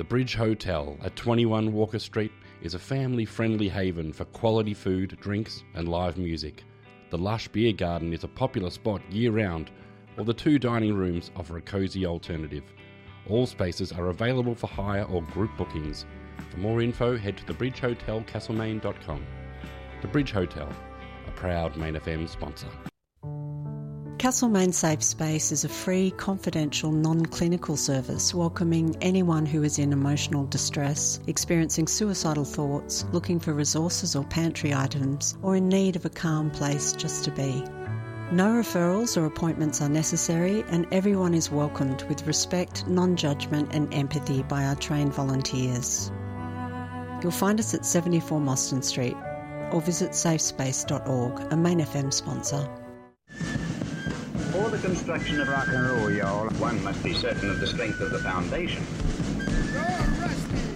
The Bridge Hotel at 21 Walker Street is a family-friendly haven for quality food, drinks and live music. The lush beer garden is a popular spot year-round, while the 2 dining rooms offer a cosy alternative. All spaces are available for hire or group bookings. For more info, head to thebridgehotelcastlemaine.com. The Bridge Hotel, a proud Main FM sponsor. Castlemaine Safe Space is a free, confidential, non-clinical service welcoming anyone who is in emotional distress, experiencing suicidal thoughts, looking for resources or pantry items, or in need of a calm place just to be. No referrals or appointments are necessary, and everyone is welcomed with respect, non-judgment and empathy by our trained volunteers. You'll find us at 74 Mostyn Street or visit safespace.org, a Main FM sponsor. For the construction of rock and roll, y'all, one must be certain of the strength of the foundation.